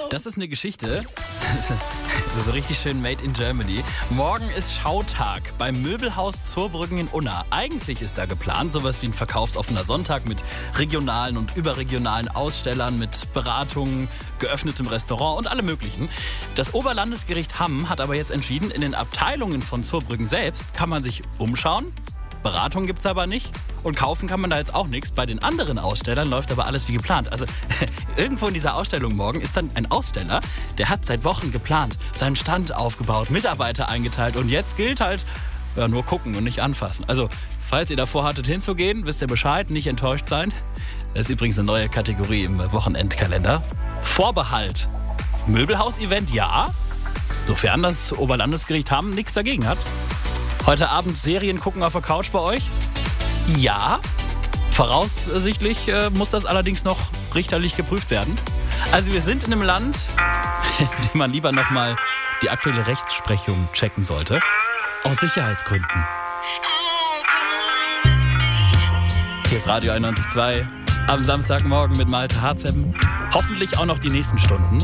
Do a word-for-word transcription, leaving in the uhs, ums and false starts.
Das ist eine Geschichte. Das ist richtig schön made in Germany. Morgen ist Schautag beim Möbelhaus Zurbrüggen in Unna. Eigentlich ist da geplant sowas wie ein verkaufsoffener Sonntag mit regionalen und überregionalen Ausstellern, mit Beratungen, geöffnetem Restaurant und allem Möglichen. Das Oberlandesgericht Hamm hat aber jetzt entschieden, in den Abteilungen von Zurbrüggen selbst kann man sich umschauen. Beratung gibt's aber nicht und kaufen kann man da jetzt auch nichts. Bei den anderen Ausstellern läuft aber alles wie geplant. Also irgendwo in dieser Ausstellung morgen ist dann ein Aussteller, der hat seit Wochen geplant, seinen Stand aufgebaut, Mitarbeiter eingeteilt und jetzt gilt halt, ja, nur gucken und nicht anfassen. Also falls ihr davor hattet hinzugehen, wisst ihr Bescheid, nicht enttäuscht sein. Das ist übrigens eine neue Kategorie im Wochenendkalender. Vorbehalt. Möbelhaus-Event ja, sofern das Oberlandesgericht Hamm nichts dagegen hat. Heute Abend Serien gucken auf der Couch bei euch? Ja. Voraussichtlich äh, muss das allerdings noch richterlich geprüft werden. Also wir sind in einem Land, in dem man lieber nochmal die aktuelle Rechtsprechung checken sollte. Aus Sicherheitsgründen. Hier ist Radio einundneunzig Komma zwei am Samstagmorgen mit Malte Harzem. Hoffentlich auch noch die nächsten Stunden.